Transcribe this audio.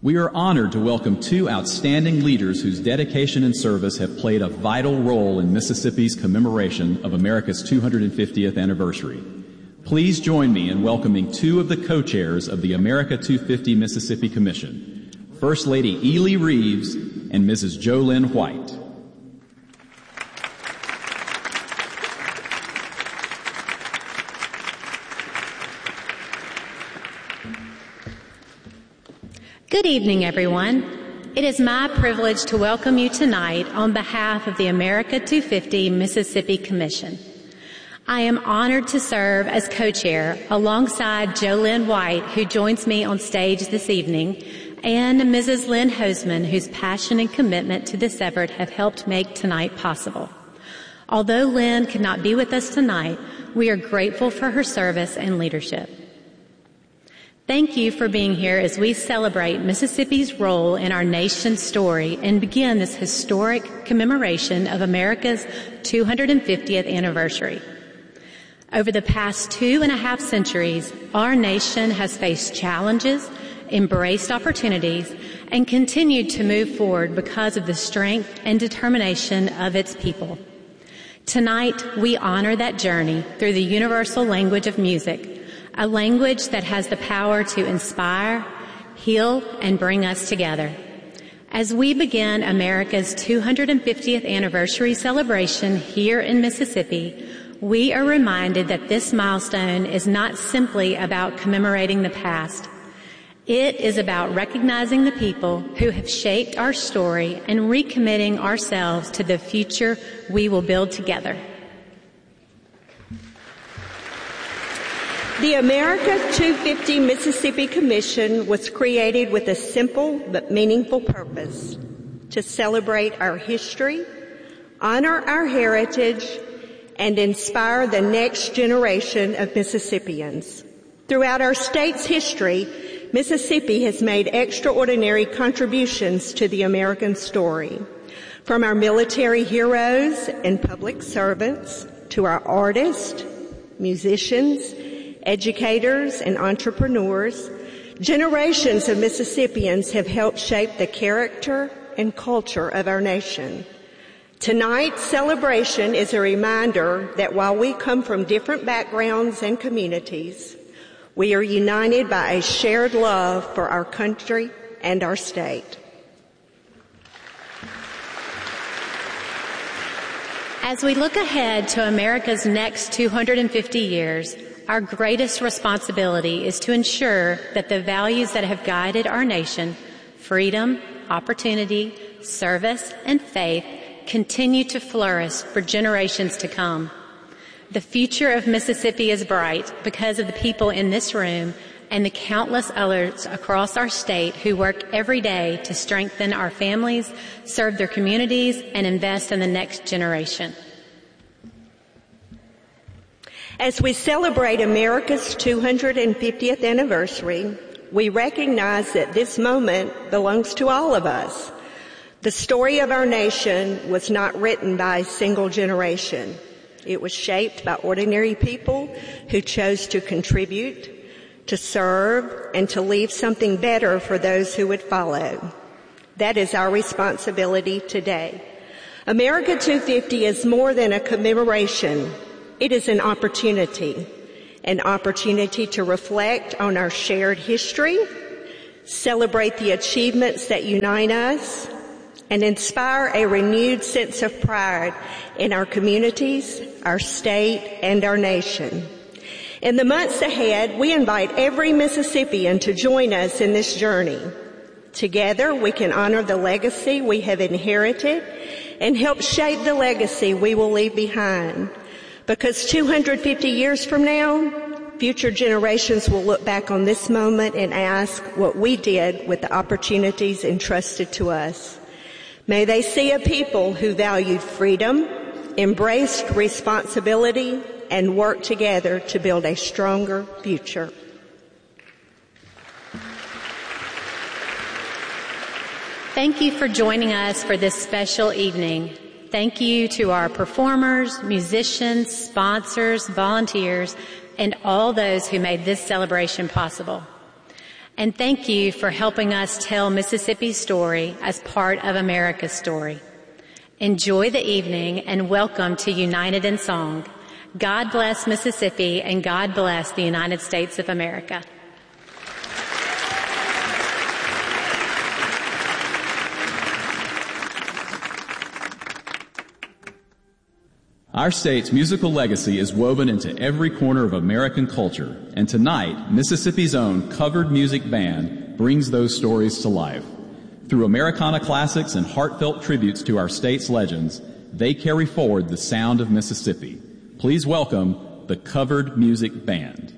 We are honored to welcome two outstanding leaders whose dedication and service have played a vital role in Mississippi's commemoration of America's 250th anniversary. Please join me in welcoming two of the co-chairs of the America 250 Mississippi Commission, First Lady Ely Reeves and Mrs. JoLynn White. Good evening, everyone. It is my privilege to welcome you tonight on behalf of the America 250 Mississippi Commission. I am honored to serve as co-chair alongside JoLynn White, who joins me on stage this evening, and Mrs. Lynn Hoseman, whose passion and commitment to this effort have helped make tonight possible. Although Lynn could not be with us tonight, we are grateful for her service and leadership. Thank you for being here as we celebrate Mississippi's role in our nation's story and begin this historic commemoration of America's 250th anniversary. Over the past 2.5 centuries, our nation has faced challenges, embraced opportunities, and continued to move forward because of the strength and determination of its people. Tonight, we honor that journey through the universal language of music, a language that has the power to inspire, heal, and bring us together. As we begin America's 250th anniversary celebration here in Mississippi, we are reminded that this milestone is not simply about commemorating the past. It is about recognizing the people who have shaped our story and recommitting ourselves to the future we will build together. The America 250 Mississippi Commission was created with a simple but meaningful purpose: to celebrate our history, honor our heritage, and inspire the next generation of Mississippians. Throughout our state's history, Mississippi has made extraordinary contributions to the American story. From our military heroes and public servants to our artists, musicians, educators, and entrepreneurs, generations of Mississippians have helped shape the character and culture of our nation. Tonight's celebration is a reminder that while we come from different backgrounds and communities, we are united by a shared love for our country and our state. As we look ahead to America's next 250 years, our greatest responsibility is to ensure that the values that have guided our nation, freedom, opportunity, service, and faith, continue to flourish for generations to come. The future of Mississippi is bright because of the people in this room and the countless others across our state who work every day to strengthen our families, serve their communities, and invest in the next generation. As we celebrate America's 250th anniversary, we recognize that this moment belongs to all of us. The story of our nation was not written by a single generation. It was shaped by ordinary people who chose to contribute, to serve, and to leave something better for those who would follow. That is our responsibility today. America 250 is more than a commemoration. It is an opportunity to reflect on our shared history, celebrate the achievements that unite us, and inspire a renewed sense of pride in our communities, our state, and our nation. In the months ahead, we invite every Mississippian to join us in this journey. Together, we can honor the legacy we have inherited and help shape the legacy we will leave behind. Because 250 years from now, future generations will look back on this moment and ask what we did with the opportunities entrusted to us. May they see a people who valued freedom, embraced responsibility, and worked together to build a stronger future. Thank you for joining us for this special evening. Thank you to our performers, musicians, sponsors, volunteers, and all those who made this celebration possible. And thank you for helping us tell Mississippi's story as part of America's story. Enjoy the evening and welcome to United in Song. God bless Mississippi and God bless the United States of America. Our state's musical legacy is woven into every corner of American culture, and tonight, Mississippi's own covered music band brings those stories to life. Through Americana classics and heartfelt tributes to our state's legends, they carry forward the sound of Mississippi. Please welcome the Covered Music Band.